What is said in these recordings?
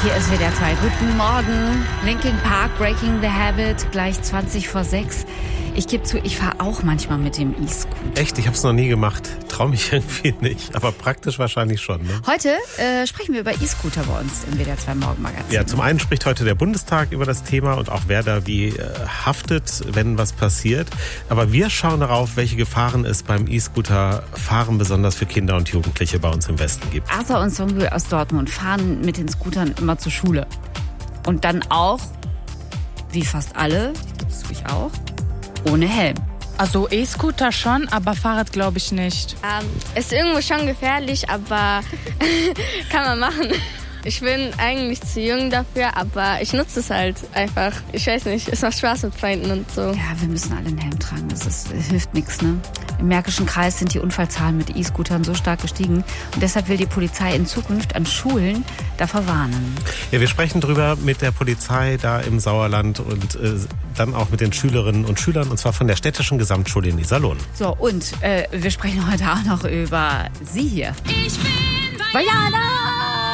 Hier ist WDR 2. Guten Morgen. Linkin Park, Breaking the Habit, gleich 20:06. Ich gebe zu, ich fahre auch manchmal mit dem E-Scooter. Echt? Ich habe es noch nie gemacht. Trau mich irgendwie nicht. Aber praktisch wahrscheinlich schon. Ne? Heute sprechen wir über E-Scooter bei uns im WDR 2 Morgenmagazin. Ja, zum einen spricht heute der Bundestag über das Thema und auch wer da wie haftet, wenn was passiert. Aber wir schauen darauf, welche Gefahren es beim E-Scooter-Fahren besonders für Kinder und Jugendliche bei uns im Westen gibt. Asa und Songül aus Dortmund fahren mit den Scootern immer zur Schule. Und dann auch, wie fast alle, das tue ich auch, ohne Helm. Also E-Scooter schon, aber Fahrrad glaube ich nicht. Ist irgendwo schon gefährlich, aber kann man machen. Ich bin eigentlich zu jung dafür, aber ich nutze es halt einfach. Ich weiß nicht, es macht Spaß mit Freunden und so. Ja, wir müssen alle einen Helm tragen, das hilft nichts, ne? Im Märkischen Kreis sind die Unfallzahlen mit E-Scootern so stark gestiegen und deshalb will die Polizei in Zukunft an Schulen davor warnen. Ja, wir sprechen drüber mit der Polizei da im Sauerland und dann auch mit den Schülerinnen und Schülern und zwar von der Städtischen Gesamtschule in Iserlohn. So, und wir sprechen heute auch noch über sie hier. Ich bin Vajana!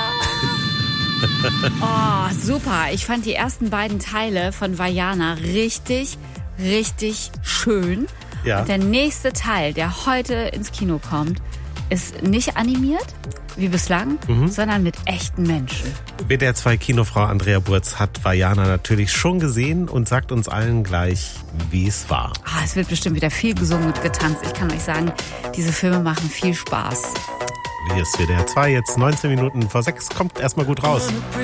Oh, super. Ich fand die ersten beiden Teile von Vajana richtig, richtig schön. Ja. Und der nächste Teil, der heute ins Kino kommt, ist nicht animiert, wie bislang, sondern mit echten Menschen. WDR 2 Kinofrau Andrea Burz hat Vajana natürlich schon gesehen und sagt uns allen gleich, wie es war. Es wird bestimmt wieder viel gesungen und getanzt. Ich kann euch sagen, diese Filme machen viel Spaß. Hier ist WDR 2, jetzt 19 Minuten vor 6, kommt erstmal gut raus.